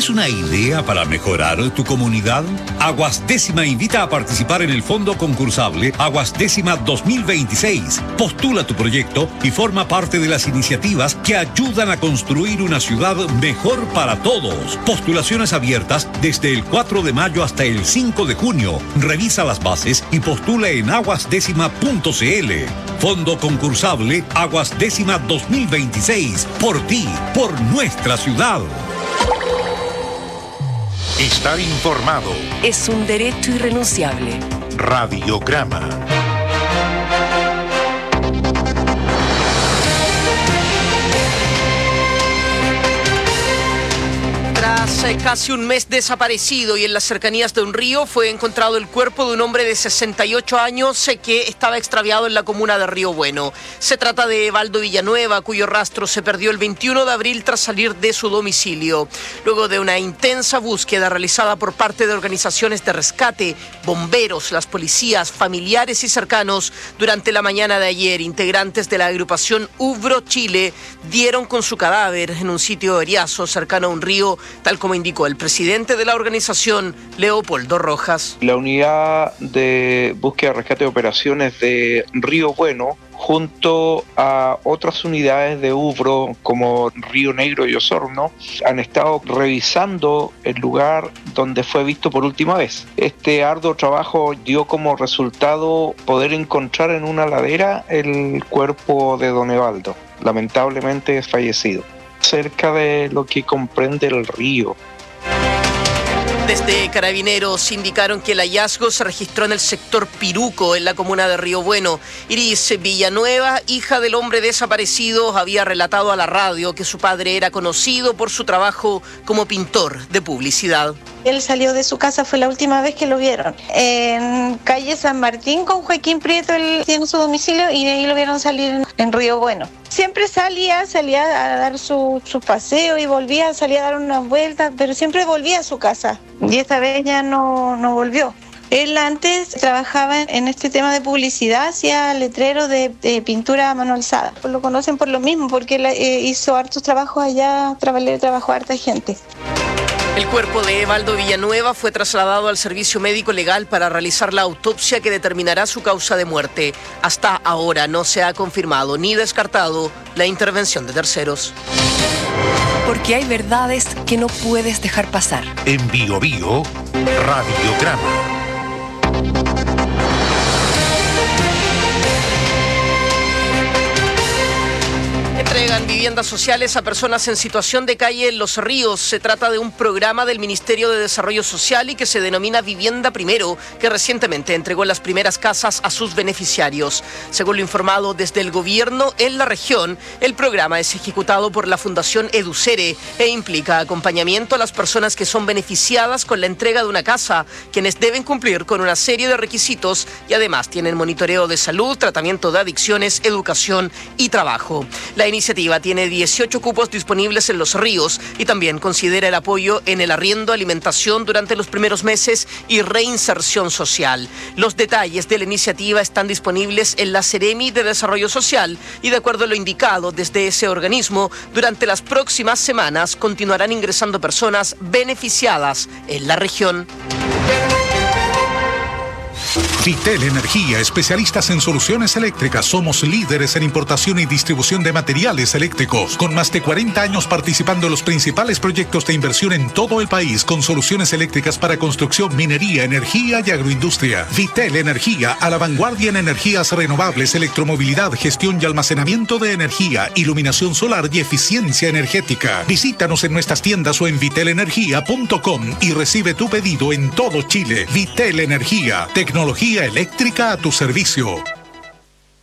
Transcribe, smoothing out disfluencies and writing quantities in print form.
¿Tienes una idea para mejorar tu comunidad? Aguas Décima invita a participar en el fondo concursable Aguas Décima 2026. Postula tu proyecto y forma parte de las iniciativas que ayudan a construir una ciudad mejor para todos. Postulaciones abiertas desde el 4 de mayo hasta el 5 de junio. Revisa las bases y postula en aguasdécima.cl. Fondo concursable Aguas Décima 2026. Por ti, por nuestra ciudad. Estar informado es un derecho irrenunciable. Radiograma. Tras casi un mes desaparecido y en las cercanías de un río, fue encontrado el cuerpo de un hombre de 68 años que estaba extraviado en la comuna de Río Bueno. Se trata de Evaldo Villanueva, cuyo rastro se perdió el 21 de abril tras salir de su domicilio. Luego de una intensa búsqueda realizada por parte de organizaciones de rescate, bomberos, las policías, familiares y cercanos, durante la mañana de ayer, integrantes de la agrupación Ubro Chile dieron con su cadáver en un sitio eriazo cercano a un río, tal como indicó el presidente de la organización, Leopoldo Rojas. La unidad de búsqueda, rescate y operaciones de Río Bueno, junto a otras unidades de Ubro como Río Negro y Osorno, han estado revisando el lugar donde fue visto por última vez. Este arduo trabajo dio como resultado poder encontrar en una ladera el cuerpo de don Evaldo, lamentablemente es fallecido, cerca de lo que comprende el río. Desde Carabineros indicaron que el hallazgo se registró en el sector Piruco, en la comuna de Río Bueno. Iris Villanueva, hija del hombre desaparecido, había relatado a la radio que su padre era conocido por su trabajo como pintor de publicidad. Él salió de su casa, fue la última vez que lo vieron, en calle San Martín con Joaquín Prieto, él tiene su domicilio, y de ahí lo vieron salir en Río Bueno. Siempre salía a dar su paseo y salía a dar unas vueltas, pero siempre volvía a su casa. Y esta vez ya no volvió. Él antes trabajaba en este tema de publicidad, hacía letreros de pintura a mano alzada. Lo conocen por lo mismo, porque él hizo hartos trabajos allá, trabajó harta gente. El cuerpo de Evaldo Villanueva fue trasladado al servicio médico legal para realizar la autopsia que determinará su causa de muerte. Hasta ahora no se ha confirmado ni descartado la intervención de terceros. Porque hay verdades que no puedes dejar pasar. En Bio Bio, Radiograma. Entregan viviendas sociales a personas en situación de calle en Los Ríos. Se trata de un programa del Ministerio de Desarrollo Social y que se denomina Vivienda Primero, que recientemente entregó las primeras casas a sus beneficiarios. Según lo informado desde el gobierno en la región, el programa es ejecutado por la Fundación Educere e implica acompañamiento a las personas que son beneficiadas con la entrega de una casa, quienes deben cumplir con una serie de requisitos y además tienen monitoreo de salud, tratamiento de adicciones, educación y trabajo. La iniciativa tiene 18 cupos disponibles en Los Ríos y también considera el apoyo en el arriendo, alimentación durante los primeros meses y reinserción social. Los detalles de la iniciativa están disponibles en la Seremi de Desarrollo Social y, de acuerdo a lo indicado desde ese organismo, durante las próximas semanas continuarán ingresando personas beneficiadas en la región. Vitel Energía, especialistas en soluciones eléctricas. Somos líderes en importación y distribución de materiales eléctricos, con más de 40 años participando en los principales proyectos de inversión en todo el país, con soluciones eléctricas para construcción, minería, energía y agroindustria. Vitel Energía, a la vanguardia en energías renovables, electromovilidad, gestión y almacenamiento de energía, iluminación solar y eficiencia energética. Visítanos en nuestras tiendas o en vitelenergia.com y recibe tu pedido en todo Chile. Vitel Energía, tecnología eléctrica a tu servicio.